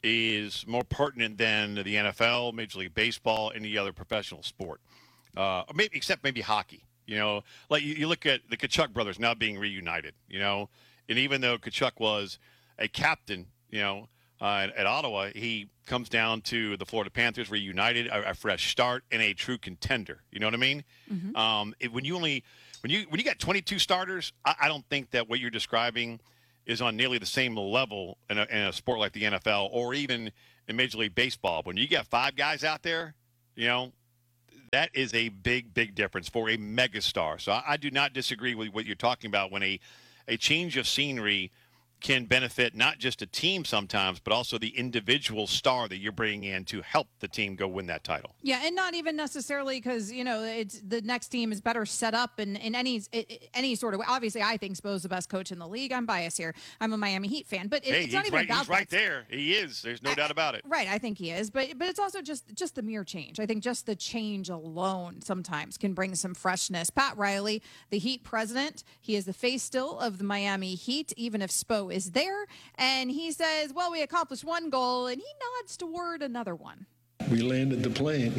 is more pertinent than the N F L, Major League Baseball, any other professional sport, uh, maybe except maybe hockey. You know, like you, you look at the Tkachuk brothers now being reunited. You know, and even though Tkachuk was a captain, you know, uh, at, at Ottawa, he comes down to the Florida Panthers, reunited, a, a fresh start, and a true contender. You know what I mean? Mm-hmm. Um, it, when you only When you when you got twenty-two starters, I, I don't think that what you're describing is on nearly the same level in a, in a sport like the N F L or even in Major League Baseball. When you got five guys out there, you know, that is a big, big difference for a megastar. So I, I do not disagree with what you're talking about when a, a change of scenery can benefit not just a team sometimes, but also the individual star that you're bringing in to help the team go win that title. Yeah, and not even necessarily because, you know, it's the next team is better set up in, in any any sort of way. Obviously, I think Spo's the best coach in the league. I'm biased here. I'm a Miami Heat fan, but it, hey, it's not even right, about he's that. right there. He is. There's no I, doubt about it. Right, I think he is, but but it's also just just the mere change. I think just the change alone sometimes can bring some freshness. Pat Riley, the Heat president, he is the face still of the Miami Heat, even if Spo is there. And he says, well, we accomplished one goal, and he nods toward another one. We landed the plane.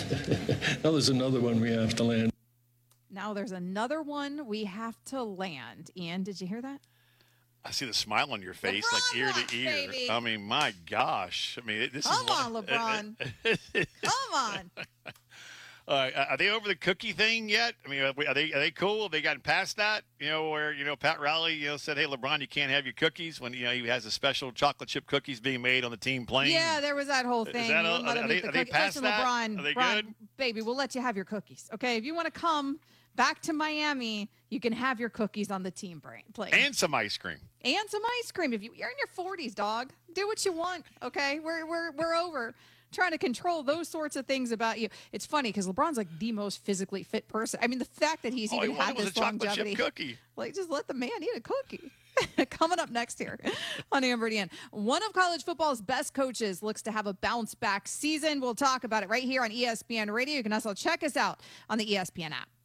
Now there's another one we have to land. Now there's another one we have to land. Ian, did you hear that? I see the smile on your face, LeBron like ear watch, to ear. baby. I mean, my gosh. I mean, this Come is on, LeBron. Come on. Uh, are they over the cookie thing yet? I mean, are they are they cool? Have they gotten past that? You know, where you know Pat Riley, you know, said, "Hey, LeBron, you can't have your cookies." When you know he has a special chocolate chip cookies being made on the team plane. Yeah, there was that whole thing. Is that a, Let are, him they, eat the are they cookies. past Listen, that? LeBron, Are they LeBron, good? baby, we'll let you have your cookies. Okay, if you want to come back to Miami, you can have your cookies on the team plane and some ice cream. And some ice cream. If you, you're in your forties, dog, do what you want. Okay, we're we're we're over trying to control those sorts of things about you. It's funny because LeBron's like the most physically fit person. I mean, the fact that he's All even he had wanted this was a chocolate longevity, chip cookie. Like, just let the man eat a cookie. Coming up next here on Amber and Ian. One of college football's best coaches looks to have a bounce back season. We'll talk about it right here on E S P N Radio. You can also check us out on the E S P N app.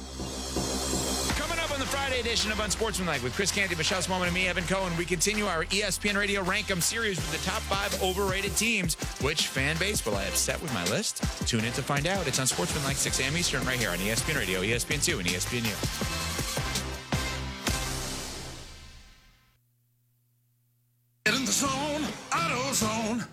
On the Friday edition of Unsportsmanlike with Chris Canty, Michelle Smallman, and me, Evan Cohen, we continue our E S P N Radio Rank 'em series with the top five overrated teams. Which fan base will I upset with my list? Tune in to find out. It's Unsportsmanlike, six a.m. Eastern, right here on E S P N Radio, E S P N two, and E S P N U. Get in the zone, AutoZone.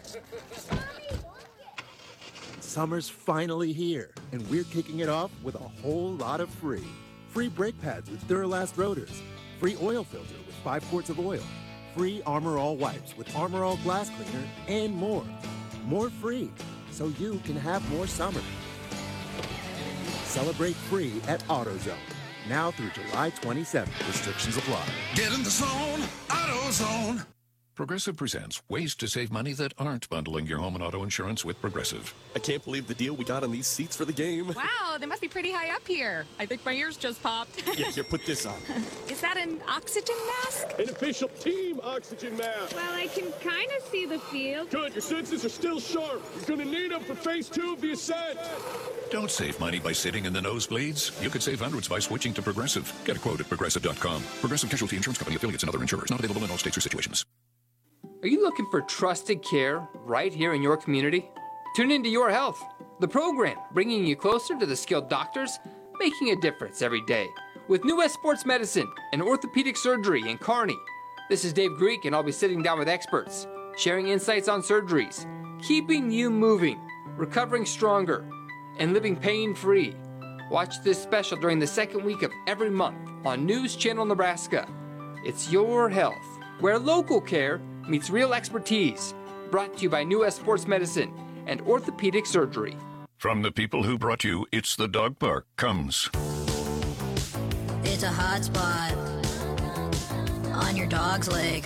Summer's finally here, and we're kicking it off with a whole lot of free. Free brake pads with Duralast rotors. Free oil filter with five quarts of oil. Free Armor All wipes with Armor All glass cleaner, and more. More free, so you can have more summer. Celebrate free at AutoZone. Now through July twenty-seventh. Restrictions apply. Get in the zone, AutoZone. Progressive presents ways to save money that aren't bundling your home and auto insurance with Progressive. I can't believe the deal we got on these seats for the game. Wow, they must be pretty high up here. I think my ears just popped. Yeah, here, put this on. Is that an oxygen mask? An official team oxygen mask. Well, I can kind of see the field. Good, your senses are still sharp. You're going to need them for phase two of the ascent. Don't save money by sitting in the nosebleeds. You could save hundreds by switching to Progressive. Get a quote at Progressive dot com. Progressive Casualty Insurance Company, affiliates, and other insurers. Not available in all states or situations. Are you looking for trusted care right here in your community? Tune into Your Health, the program bringing you closer to the skilled doctors, making a difference every day. With New West Sports Medicine and Orthopedic Surgery in Kearney. This is Dave Greek, and I'll be sitting down with experts, sharing insights on surgeries, keeping you moving, recovering stronger, and living pain-free. Watch this special during the second week of every month on News Channel Nebraska. It's your health, where local care meets real expertise. Brought to you by New West Sports Medicine and Orthopedic Surgery. From the people who brought you It's the Dog Park comes. It's a hot spot on your dog's leg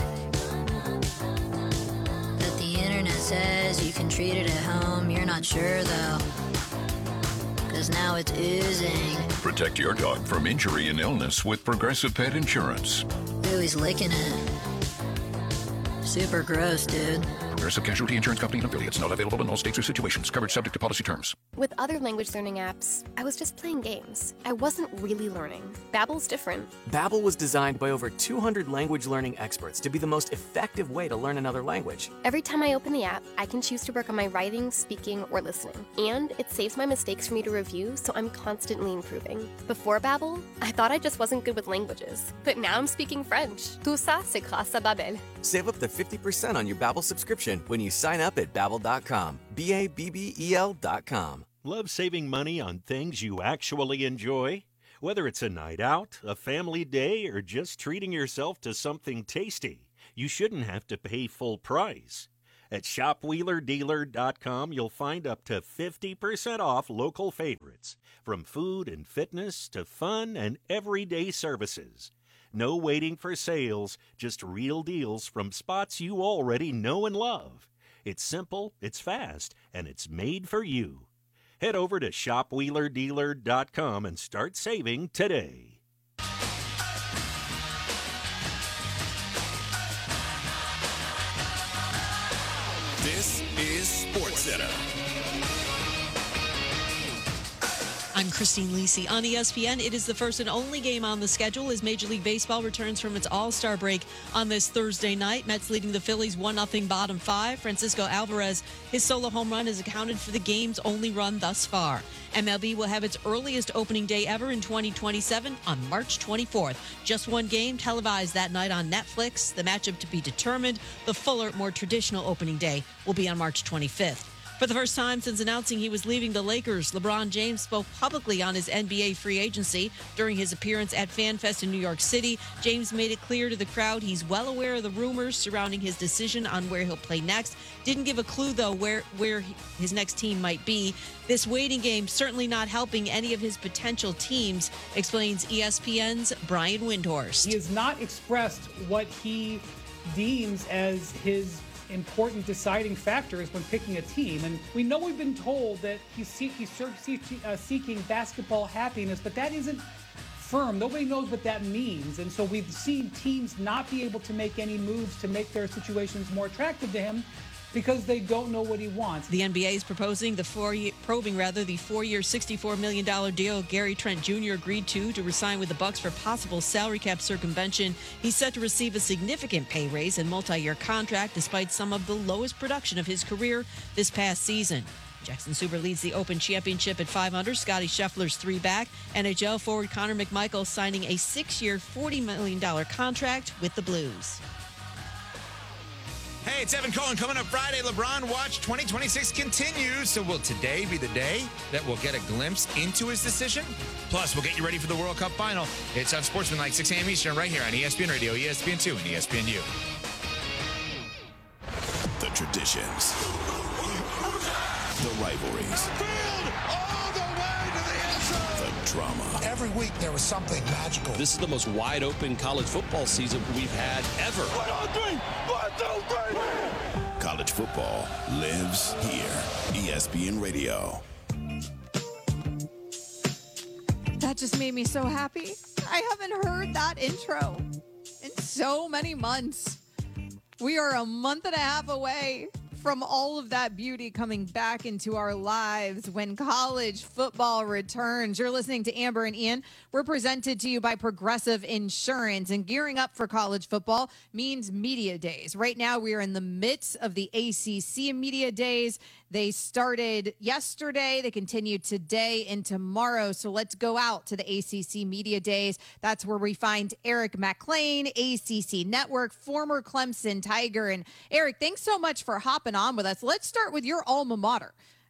that the internet says you can treat it at home. You're not sure though, because now it's oozing. Protect your dog from injury and illness with Progressive Pet Insurance. Ooh, he's licking it. Super gross, dude. Progressive Casualty Insurance Company and affiliates. Not available in all states or situations. Coverage subject to policy terms. With other language learning apps, I was just playing games. I wasn't really learning. Babbel's different. Babbel was designed by over two hundred language learning experts to be the most effective way to learn another language. Every time I open the app, I can choose to work on my writing, speaking, or listening. And it saves my mistakes for me to review, so I'm constantly improving. Before Babbel, I thought I just wasn't good with languages. But now I'm speaking French. Tout ça, c'est grâce à Babbel. Save up to fifty percent on your Babbel subscription when you sign up at babbel dot com. B A B B E L dot com. Love saving money on things you actually enjoy? Whether it's a night out, a family day, or just treating yourself to something tasty, you shouldn't have to pay full price. At shop wheeler dealer dot com, you'll find up to fifty percent off local favorites, from food and fitness to fun and everyday services. No waiting for sales, just real deals from spots you already know and love. It's simple, it's fast, and it's made for you. Head over to shop wheeler dealer dot com and start saving today. This is SportsCenter. I'm Christine Lisi on E S P N. It is the first and only game on the schedule as Major League Baseball returns from its All-Star break on this Thursday night. Mets leading the Phillies one nothing bottom five. Francisco Alvarez, his solo home run has accounted for the game's only run thus far. M L B will have its earliest opening day ever in twenty twenty-seven on March twenty-fourth. Just one game televised that night on Netflix. The matchup to be determined. The fuller, more traditional opening day will be on March twenty-fifth. For the first time since announcing he was leaving the Lakers, LeBron James spoke publicly on his N B A free agency. During his appearance at FanFest in New York City, James made it clear to the crowd he's well aware of the rumors surrounding his decision on where he'll play next. Didn't give a clue, though, where, where his next team might be. This waiting game certainly not helping any of his potential teams, explains E S P N's Brian Windhorst. He has not expressed what he deems as his important deciding factors when picking a team. And we know we've been told that he's, seek, he's seek, uh, seeking basketball happiness, but that isn't firm. Nobody knows what that means. And so we've seen teams not be able to make any moves to make their situations more attractive to him because they don't know what he wants. The N B A is proposing the four year, probing rather the four-year, sixty-four million dollars deal Gary Trent Junior agreed to to resign with the Bucks for possible salary cap circumvention. He's set to receive a significant pay raise and multi-year contract despite some of the lowest production of his career this past season. Jackson Super leads the Open Championship at five under. Scottie Scheffler's three back. N H L forward Connor McMichael signing a six-year, forty million dollars contract with the Blues. Hey, it's Evan Cohen. Coming up Friday, LeBron Watch twenty twenty-six continues. So will today be the day that we'll get a glimpse into his decision? Plus, we'll get you ready for the World Cup final. It's on Sportsmanlike, six a.m. Eastern, right here on E S P N Radio, E S P N two, and E S P N U. The traditions. The rivalries. All the way to the end zone. The drama. Every week there was something magical. This is the most wide open college football season we've had ever. One, two, three. One, two, three. College football lives here. E S P N Radio. That just made me so happy. I haven't heard that intro in so many months. We are a month and a half away from all of that beauty coming back into our lives when college football returns. You're listening to Amber and Ian. We're presented to you by Progressive Insurance, and gearing up for college football means media days. Right now, we are in the midst of the A C C media days. They started yesterday. They continue today and tomorrow. So let's go out to the A C C Media Days. That's where we find Eric McLean, A C C Network, former Clemson Tiger. And Eric, thanks so much for hopping on with us. Let's start with your alma mater.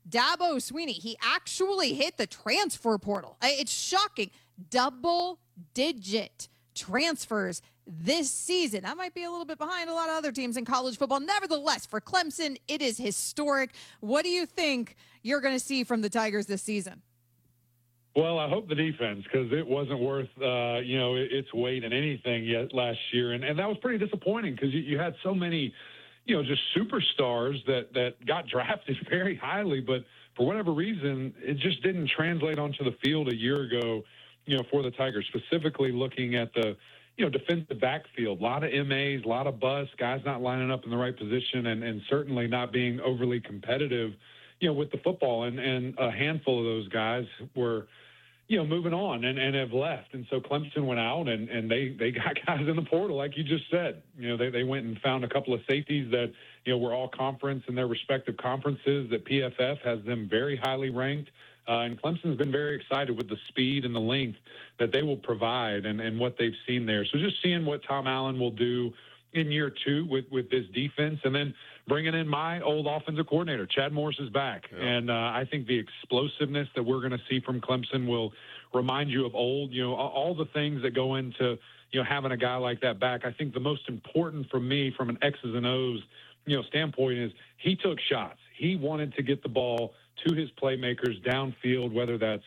Dabo Sweeney, he actually hit the transfer portal. It's shocking. Double-digit transfers this season. That might be a little bit behind a lot of other teams in college football. Nevertheless, for Clemson, it is historic. What do you think you're going to see from the Tigers this season? Well, I hope the defense, because it wasn't worth, uh, you know, its weight in anything yet last year. And, and that was pretty disappointing because you, you had so many, you know, just superstars that, that got drafted very highly. But for whatever reason, it just didn't translate onto the field a year ago, you know, for the Tigers, specifically looking at the, you know, defensive backfield. A lot of M As, a lot of busts, guys not lining up in the right position, and, and certainly not being overly competitive, you know, with the football. And, and a handful of those guys were, you know, moving on and, and have left. And so Clemson went out and, and they, they got guys in the portal, like you just said. You know, they, they went and found a couple of safeties that, you know, were all conference in their respective conferences, that P F F has them very highly ranked. Uh, and Clemson's been very excited with the speed and the length that they will provide and, and what they've seen there. So just seeing what Tom Allen will do in year two with, with this defense, and then bringing in my old offensive coordinator. Chad Morris is back. Yeah. And uh, I think the explosiveness that we're going to see from Clemson will remind you of old, you know, all the things that go into, you know, having a guy like that back. I think the most important for me from an X's and O's, you know, standpoint is he took shots. He wanted to get the ball to his playmakers downfield, whether that's